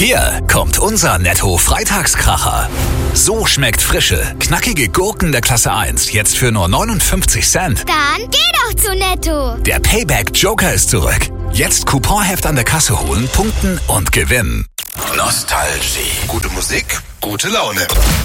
Hier kommt unser Netto-Freitagskracher. So schmeckt frische, knackige Gurken der Klasse 1 jetzt für nur 59 Cent. Dann geh doch zu Netto. Der Payback-Joker ist zurück. Jetzt Couponheft an der Kasse holen, punkten und gewinnen. Nostalgie. Gute Musik, gute Laune.